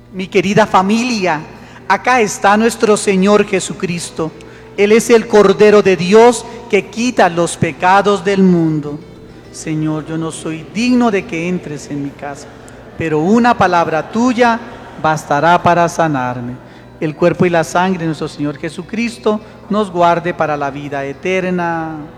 Mi querida familia, acá está nuestro Señor Jesucristo. Él es el Cordero de Dios que quita los pecados del mundo. Señor, yo no soy digno de que entres en mi casa, pero una palabra tuya bastará para sanarme. El cuerpo y la sangre de nuestro Señor Jesucristo nos guarde para la vida eterna.